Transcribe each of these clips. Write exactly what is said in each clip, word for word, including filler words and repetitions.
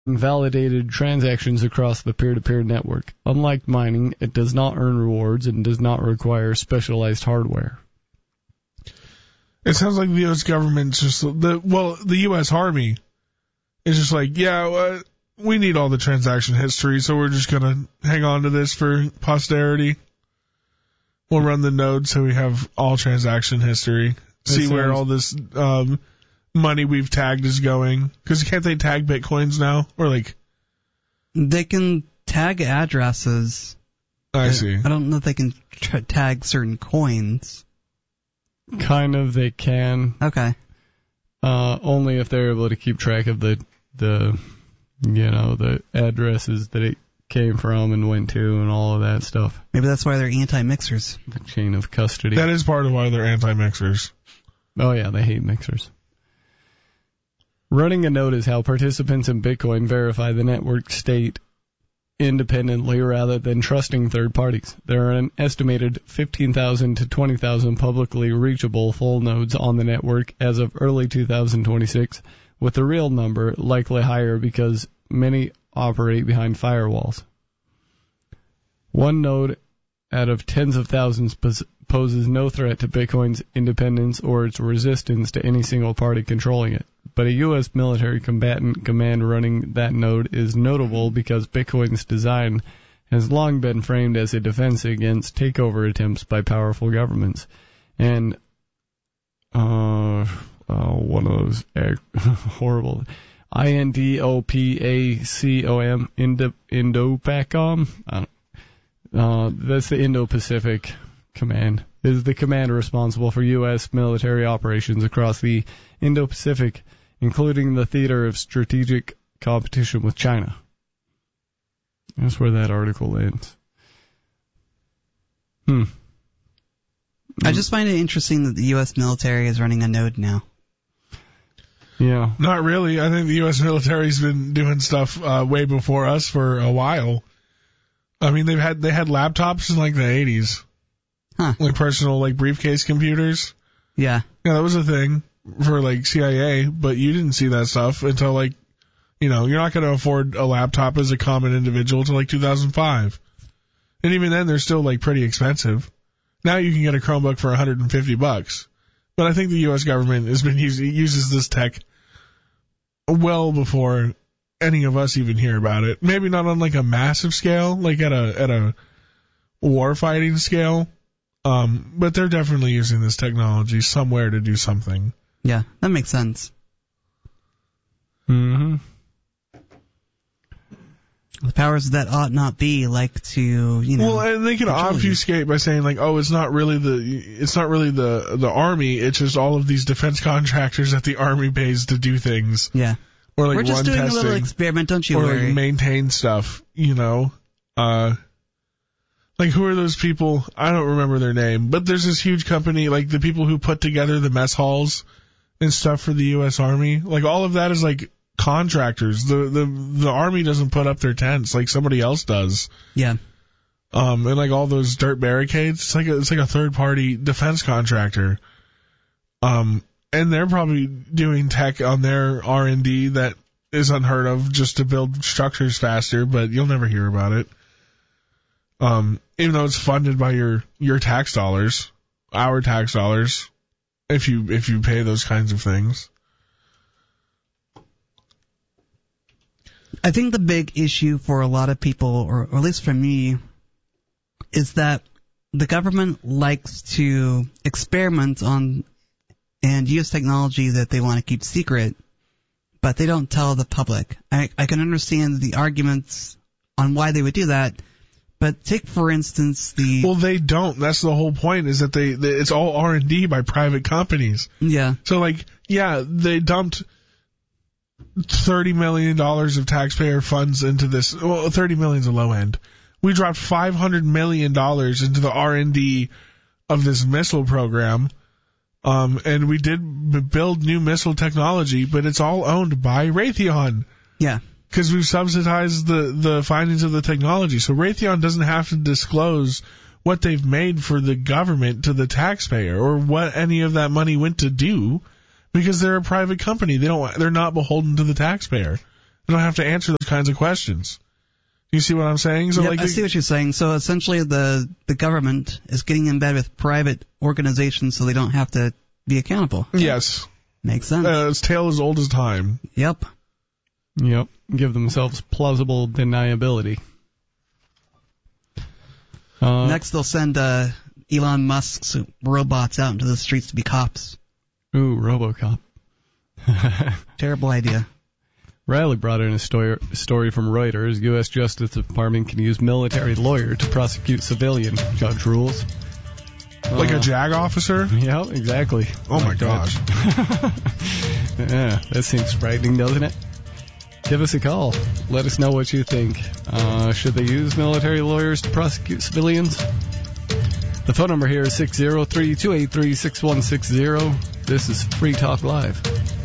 validated transactions across the peer-to-peer network. Unlike mining, it does not earn rewards and does not require specialized hardware. It sounds like the U S government's just the well, the U S Army is just like, yeah, uh, we need all the transaction history, so we're just gonna hang on to this for posterity. We'll run the node so we have all transaction history. See sounds- where all this um, money we've tagged is going. Because can't they tag bitcoins now? Or like, They can tag addresses. I see. I don't know if they can tra- tag certain coins. Kind of, they can. Okay. Uh, only if they're able to keep track of the, the, you know, the addresses that it came from and went to and all of that stuff. Maybe that's why they're anti-mixers. The chain of custody. That is part of why they're anti-mixers. Oh, yeah, they hate mixers. Running a node is how participants in Bitcoin verify the network state independently rather than trusting third parties. There are an estimated fifteen thousand to twenty thousand publicly reachable full nodes on the network as of early two thousand twenty-six, with the real number likely higher because many operate behind firewalls. One node out of tens of thousands pos- poses no threat to Bitcoin's independence or its resistance to any single party controlling it. But a U S military combatant command running that node is notable because Bitcoin's design has long been framed as a defense against takeover attempts by powerful governments. And uh, uh, one of those uh, horrible... I N D O P A C O M, Indo, Indopacom. I don't, uh, that's the Indo-Pacific Command. It is the command responsible for U S military operations across the Indo-Pacific, including the theater of strategic competition with China. That's where that article ends. Hmm. I just find it interesting that the U S military is running a node now. Yeah. Not really. I think the U S military's been doing stuff uh, way before us for a while. I mean, they've had they had laptops in like the eighties, huh? Like personal like briefcase computers. Yeah. Yeah, that was a thing for like C I A, but you didn't see that stuff until like, you know, you're not going to afford a laptop as a common individual until like two thousand five, and even then they're still like pretty expensive. Now you can get a Chromebook for one hundred fifty bucks, but I think the U S government has been using uses this tech well before any of us even hear about it. Maybe not on like a massive scale, like at a at a war fighting scale, um, but they're definitely using this technology somewhere to do something. Yeah, that makes sense. Mm-hmm. The powers that ought not be like to, you know. Well, and they can obfuscate by saying like, oh, it's not really the it's not really the the army. It's just all of these defense contractors that the army pays to do things. Yeah. Or like We're just run doing testing, a little experiment, don't you or worry. like maintain stuff. You know, uh, like who are those people? I don't remember their name, but there's this huge company, like the people who put together the mess halls and stuff for the U S Army. Like all of that is like contractors. The the the army doesn't put up their tents like somebody else does. Yeah. Um, and like all those dirt barricades, it's like a, it's like a third party defense contractor. Um, and they're probably doing tech on their R and D that is unheard of just to build structures faster, but you'll never hear about it. Um, even though it's funded by your your tax dollars, our tax dollars, if you if you pay those kinds of things. I think the big issue for a lot of people, or, or at least for me, is that the government likes to experiment on and use technology that they want to keep secret, but they don't tell the public. I, I can understand the arguments on why they would do that, but take, for instance, the... Well, they don't. That's the whole point, is that they, they it's all R and D by private companies. Yeah. So, like, yeah, they dumped thirty million dollars of taxpayer funds into this. Well, thirty million dollars is a low end. We dropped five hundred million dollars into the R and D of this missile program. Um, and we did b- build new missile technology, but it's all owned by Raytheon. Yeah. Because we've subsidized the, the findings of the technology. So Raytheon doesn't have to disclose what they've made for the government to the taxpayer or what any of that money went to do, because they're a private company. They don't, they're not beholden to the taxpayer. I don't have to answer those kinds of questions. You see what I'm saying? So yep, like, I see what you're saying. So essentially the, the government is getting in bed with private organizations so they don't have to be accountable. Yes. Makes sense. Uh, it's tale as old as time. Yep. Yep. Give themselves plausible deniability. Uh, Next they'll send uh, Elon Musk's robots out into the streets to be cops. Ooh, RoboCop. Terrible idea. Riley brought in a story, story from Reuters. U S Justice Department can use military lawyer to prosecute civilian. Judge rules. Like uh, a JAG officer? Yeah, exactly. Oh my Like gosh. Yeah, that seems frightening, doesn't it? Give us a call. Let us know what you think. Uh, should they use military lawyers to prosecute civilians? The phone number here is six zero three, two eight three, six one six zero. This is Free Talk Live.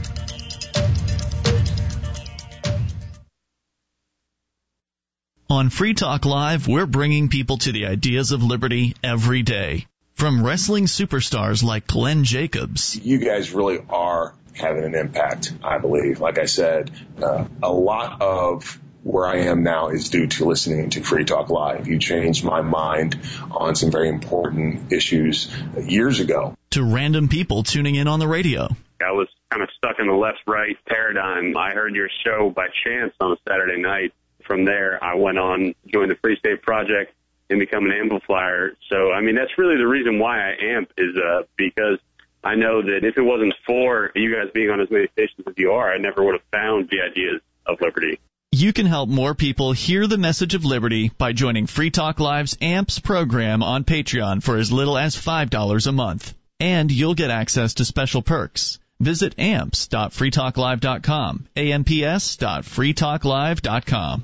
On Free Talk Live, we're bringing people to the ideas of liberty every day. From wrestling superstars like Glenn Jacobs. You guys really are having an impact, I believe. Like I said, uh, a lot of where I am now is due to listening to Free Talk Live. You changed my mind on some very important issues years ago. To random people tuning in on the radio. I was kind of stuck in the left-right paradigm. I heard your show by chance on a Saturday night. From there, I went on, joined the Free State Project, and become an amplifier. So, I mean, that's really the reason why I amp is uh, because I know that if it wasn't for you guys being on as many stations as you are, I never would have found the ideas of liberty. You can help more people hear the message of liberty by joining Free Talk Live's A M P S program on Patreon for as little as five dollars a month. And you'll get access to special perks. Visit amps dot free talk live dot com, A M P S dot free talk live dot com.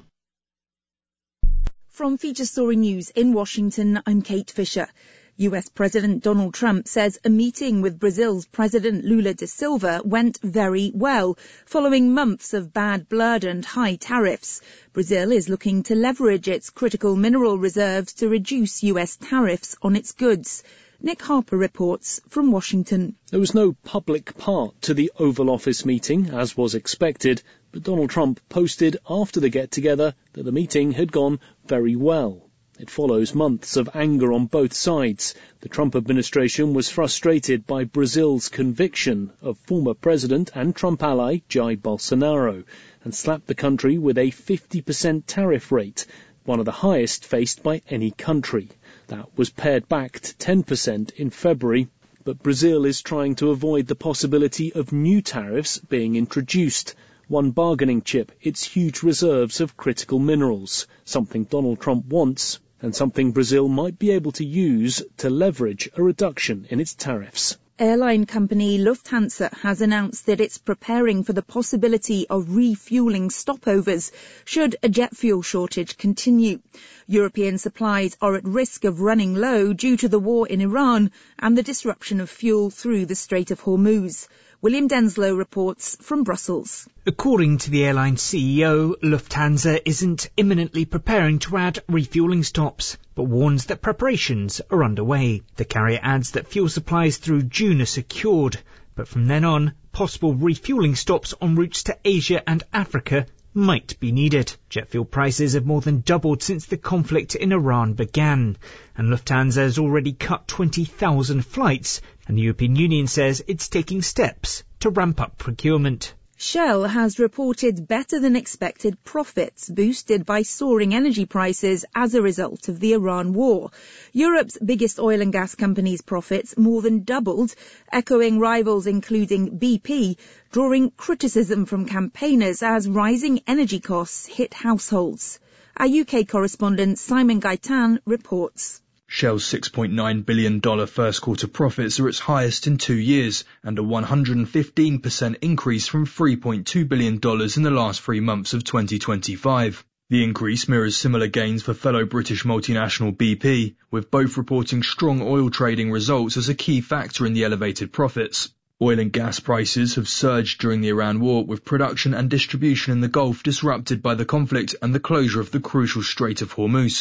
From Feature Story News in Washington, I'm Kate Fisher. U S President Donald Trump says a meeting with Brazil's President Lula da Silva went very well, following months of bad blood and high tariffs. Brazil is looking to leverage its critical mineral reserves to reduce U S tariffs on its goods. Nick Harper reports from Washington. There was no public part to the Oval Office meeting, as was expected, but Donald Trump posted after the get-together that the meeting had gone very well. It follows months of anger on both sides. The Trump administration was frustrated by Brazil's conviction of former president and Trump ally Jair Bolsonaro and slapped the country with a fifty percent tariff rate, one of the highest faced by any country. That was pared back to ten percent in February, but Brazil is trying to avoid the possibility of new tariffs being introduced. One bargaining chip, its huge reserves of critical minerals, something Donald Trump wants, and something Brazil might be able to use to leverage a reduction in its tariffs. Airline company Lufthansa has announced that it's preparing for the possibility of refuelling stopovers should a jet fuel shortage continue. European supplies are at risk of running low due to the war in Iran and the disruption of fuel through the Strait of Hormuz. William Denslow reports from Brussels. According to the airline C E O, Lufthansa isn't imminently preparing to add refuelling stops, but warns that preparations are underway. The carrier adds that fuel supplies through June are secured, but from then on, possible refuelling stops on routes to Asia and Africa might be needed. Jet fuel prices have more than doubled since the conflict in Iran began, and Lufthansa has already cut twenty thousand flights, and the European Union says it's taking steps to ramp up procurement. Shell has reported better than expected profits boosted by soaring energy prices as a result of the Iran war. Europe's biggest oil and gas company's profits more than doubled, echoing rivals including B P, drawing criticism from campaigners as rising energy costs hit households. Our U K correspondent Simon Gaitan reports. Shell's six point nine billion dollars first quarter profits are its highest in two years and a one hundred fifteen percent increase from three point two billion dollars in the last three months of twenty twenty-five. The increase mirrors similar gains for fellow British multinational B P, with both reporting strong oil trading results as a key factor in the elevated profits. Oil and gas prices have surged during the Iran war, with production and distribution in the Gulf disrupted by the conflict and the closure of the crucial Strait of Hormuz.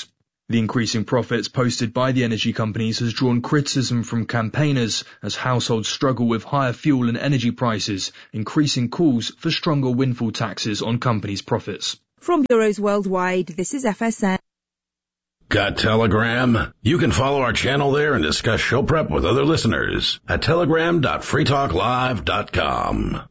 The increasing profits posted by the energy companies has drawn criticism from campaigners as households struggle with higher fuel and energy prices, increasing calls for stronger windfall taxes on companies' profits. From Bureaus Worldwide, this is F S N. Got Telegram? You can follow our channel there and discuss show prep with other listeners at telegram dot free talk live dot com.